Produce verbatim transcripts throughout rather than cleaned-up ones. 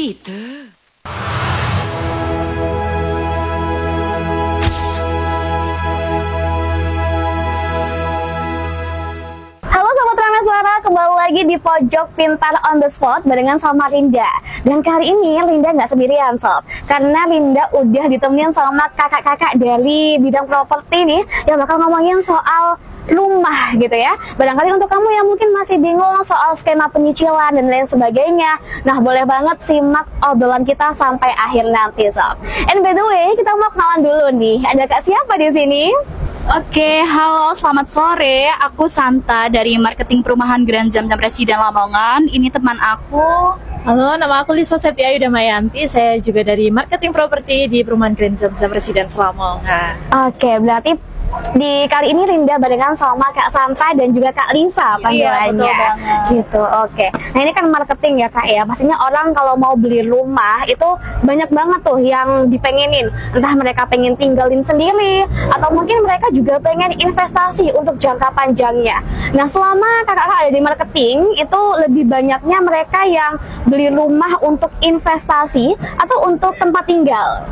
gitu. Halo Sobat Rana Suara, kembali lagi di Pojok Pintar on the Spot barengan sama Linda. Dan kali ini Linda nggak sendirian Sob, karena Linda udah ditemenin sama kakak-kakak dari bidang properti nih yang bakal ngomongin soal rumah gitu ya. Barangkali untuk kamu yang mungkin masih bingung soal skema penyicilan dan lain sebagainya, nah boleh banget simak obrolan kita sampai akhir nanti Sob. And by the way, kita mau kenalan dulu nih. Ada kak siapa di sini? Oke, halo, selamat sore. Aku Santa dari Marketing Perumahan Grand Zam Zam Residen Lamongan. Ini teman aku. Halo, nama aku Lisa Septia Yudamayanti. Saya juga dari Marketing Properti di Perumahan Grand Zam Zam Residen Lamongan. Oke, berarti di kali ini Linda barengan sama Kak Santa dan juga Kak Lisa panggilannya. Iya, betul banget. Gitu, oke. Nah ini kan marketing ya Kak ya. Pastinya orang kalau mau beli rumah itu banyak banget tuh yang dipengenin. Entah mereka pengen tinggalin sendiri atau mungkin mereka juga pengen investasi untuk jangka panjangnya. Nah selama kakak-kakak ada di marketing itu lebih banyaknya mereka yang beli rumah untuk investasi atau untuk tempat tinggal.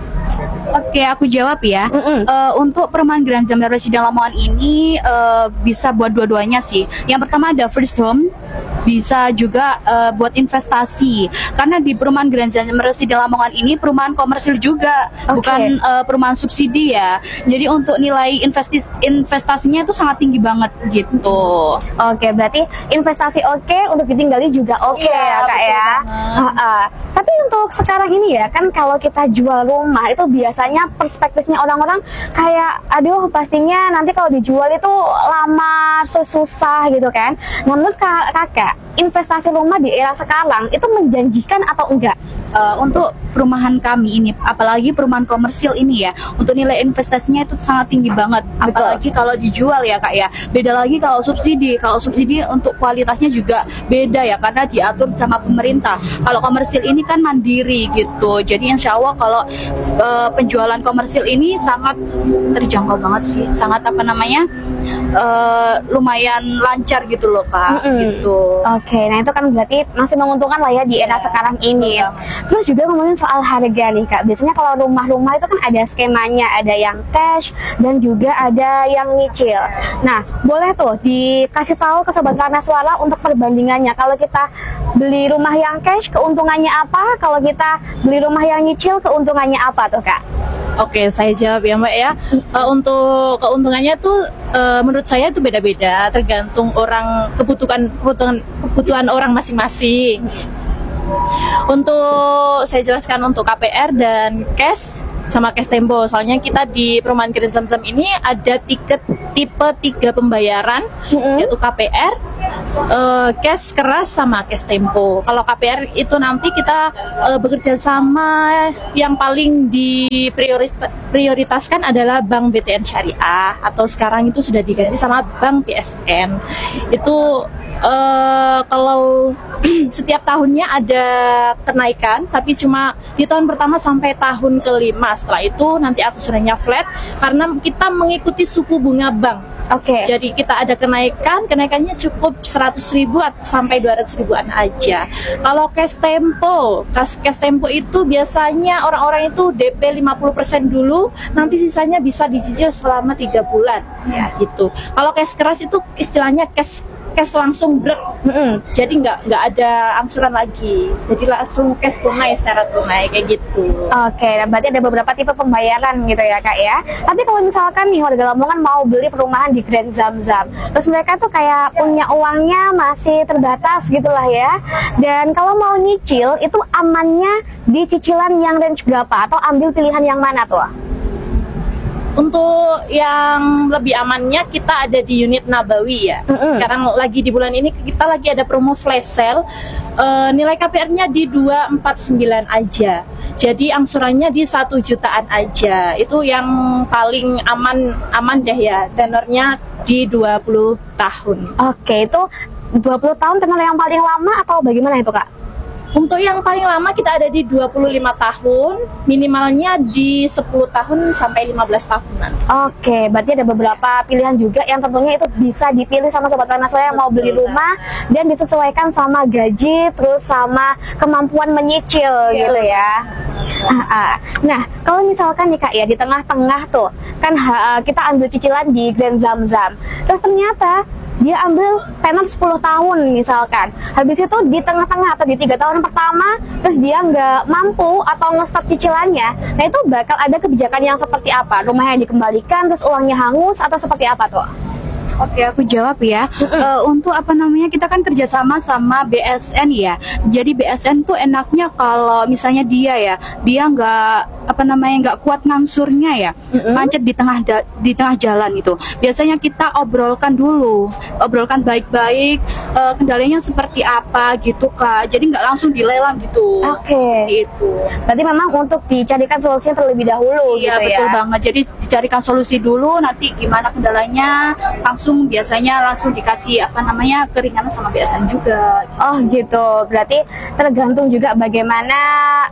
Oke, aku jawab ya. Mm-mm. Uh, untuk perumahan Grand Zam Zam Residen Lamongan ini uh, bisa buat dua-duanya sih. Yang pertama ada first home, bisa juga uh, buat investasi. Karena di perumahan Grand Zam Zam Residen Lamongan ini perumahan komersil juga, Oke. bukan uh, perumahan subsidi ya. Jadi untuk nilai investi investasinya itu sangat tinggi banget gitu. Oke, berarti investasi oke, untuk ditinggali juga oke Iya, ya kak betul ya. banget. Ah, ah. Tapi untuk sekarang ini ya, kan kalau kita jual rumah itu biasanya perspektifnya orang-orang kayak, aduh pastinya nanti kalau dijual itu lama, susah gitu kan. Nah, menurut kak- kakak, investasi rumah di era sekarang itu menjanjikan atau enggak? Uh, untuk perumahan kami ini, apalagi perumahan komersil ini ya, untuk nilai investasinya itu sangat tinggi banget. Apalagi kalau dijual ya kak ya. Beda lagi kalau subsidi. Kalau subsidi untuk kualitasnya juga beda ya, karena diatur sama pemerintah. Kalau komersil ini kan mandiri gitu. Jadi insya Allah kalau uh, penjualan komersil ini sangat terjangkau banget sih. Sangat apa namanya, uh, lumayan lancar gitu loh kak. Mm-mm. Gitu. Oke, nah itu kan berarti masih menguntungkan lah ya di era sekarang ini. Terus juga ngomongin soal harga nih kak. Biasanya kalau rumah-rumah itu kan ada skemanya, ada yang cash dan juga ada yang nyicil. Nah, boleh tuh dikasih tahu ke Sobat Rana Suara untuk perbandingannya. Kalau kita beli rumah yang cash, keuntungannya apa? Kalau kita beli rumah yang nyicil, keuntungannya apa tuh kak? Oke, saya jawab ya Mbak ya. Uh, untuk keuntungannya tuh uh, menurut saya itu beda-beda, tergantung orang kebutuhan kebutuhan kebutuhan orang masing-masing. Untuk saya jelaskan untuk K P R dan cash sama cash tempo. Soalnya kita di perumahan Grand Zam Zam ini ada tiket tipe tiga pembayaran, Mm-hmm. yaitu K P R, uh, cash keras sama cash tempo. Kalau K P R itu nanti kita uh, bekerja sama, yang paling diprioritaskan adalah Bank B T N Syariah, atau sekarang itu sudah diganti sama Bank B S N. Itu uh, kalau setiap tahunnya ada kenaikan, tapi cuma di tahun pertama sampai tahun kelima. Setelah itu nanti aturannya flat, karena kita mengikuti suku bunga bank. Oke. Jadi kita ada kenaikan, kenaikannya cukup seratus ribu sampai dua ratus ribuan aja. Kalau cash tempo, cash, cash tempo itu biasanya orang-orang itu D P lima puluh persen dulu, nanti sisanya bisa dicicil selama tiga bulan, ya gitu. Kalau cash keras itu istilahnya cash cash langsung blek, Mm-mm. jadi nggak nggak ada angsuran lagi, jadi langsung cash tunai secara tunai kayak gitu. Oke, nah berarti ada beberapa tipe pembayaran gitu ya kak ya. Tapi kalau misalkan nih warga Lamongan mau beli perumahan di Grand Zam Zam, terus mereka tuh kayak punya uangnya masih terbatas gitulah ya. Dan kalau mau nyicil itu amannya di cicilan yang range berapa atau ambil pilihan yang mana tuh? Untuk yang lebih amannya kita ada di unit Nabawi ya. Mm-mm. Sekarang lagi di bulan ini kita lagi ada promo flash sale. Eh, nilai K P R-nya di dua ratus empat puluh sembilan aja. Jadi angsurannya di satu jutaan aja. Itu yang paling aman aman deh ya. Tenornya di dua puluh tahun. Oke, itu dua puluh tahun tenor yang paling lama atau bagaimana itu kak? Untuk yang paling lama kita ada di dua puluh lima tahun, minimalnya di sepuluh tahun sampai lima belas tahunan. Oke, berarti ada beberapa pilihan juga yang tentunya itu bisa dipilih sama Sobat Ranaswara yang mau beli rumah dan disesuaikan sama gaji, terus sama kemampuan menyicil Iya. gitu ya. Ah, ah. Nah, kalau misalkan nih Kak ya, di tengah-tengah tuh, kan ha, kita ambil cicilan di Grand Zamzam, terus ternyata dia ambil tenor sepuluh tahun misalkan. Habis itu di tengah-tengah atau di tiga tahun pertama, terus dia nggak mampu atau nge-stop cicilannya. Nah itu bakal ada kebijakan yang seperti apa? Rumahnya dikembalikan, terus uangnya hangus, atau seperti apa tuh? Oke, aku jawab ya. Eh, untuk apa namanya, kita kan kerjasama sama B S N ya. Jadi B S N tuh enaknya kalau misalnya dia ya, dia nggak apa namanya nggak kuat ngangsurnya ya, Mm-mm. macet di tengah da- di tengah jalan itu. Biasanya kita obrolkan dulu, obrolkan baik-baik, eh, kendalanya seperti apa gitu Kak. Jadi nggak langsung dilelang gitu. Oke. Seperti itu. Berarti memang untuk dicarikan solusinya terlebih dahulu Iya, gitu betul ya. banget. Jadi dicarikan solusi dulu, nanti gimana kendalanya langsung biasanya langsung dikasih apa namanya keringanan sama B S N juga. Oh gitu, berarti tergantung juga bagaimana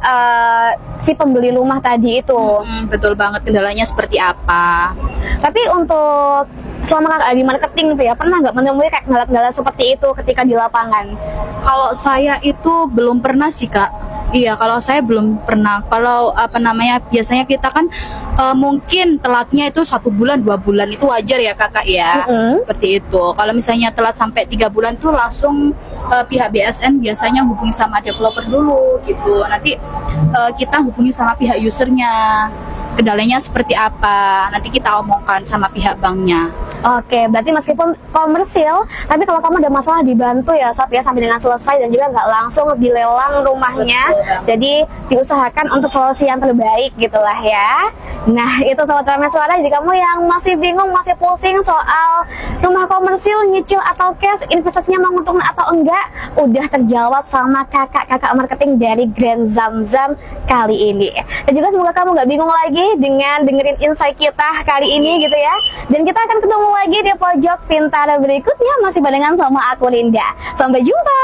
eh, si pembeli rumah tadi itu. Hmm, betul banget, kendalanya seperti apa. Tapi untuk selama kakak di marketing tuh ya, pernah nggak menemui kayak kendala-kendala seperti itu ketika di lapangan? Kalau saya itu belum pernah sih Kak. Iya, kalau saya belum pernah. Kalau apa namanya, biasanya kita kan eh, mungkin telatnya itu satu bulan, dua bulan itu wajar ya kakak ya. Mm-mm. Seperti itu. Kalau misalnya telat sampai tiga bulan tuh langsung eh, pihak B S N biasanya hubungi sama developer dulu gitu. Nanti eh, kita hubungi sama pihak usernya. Kendalanya seperti apa? Nanti kita omongkan sama pihak banknya. Oke, berarti meskipun komersil, tapi kalau kamu ada masalah dibantu ya Sob ya sampai dengan selesai dan juga nggak langsung dilelang rumahnya. Betul. Jadi diusahakan untuk solusi yang terbaik gitulah ya. Nah itu Sobat Ranaswara, jadi kamu yang masih bingung, masih pusing soal rumah komersil, nyicil atau cash, investasinya menguntungkan atau enggak, udah terjawab sama kakak-kakak marketing dari Grand Zamzam kali ini. Dan juga semoga kamu nggak bingung lagi dengan dengerin insight kita kali ini gitu ya. Dan kita akan ketemu lagi di pojok pintar berikutnya masih barengan sama aku Linda. Sampai jumpa.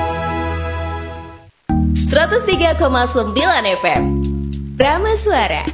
seratus tiga koma sembilan F M Brahma Suara.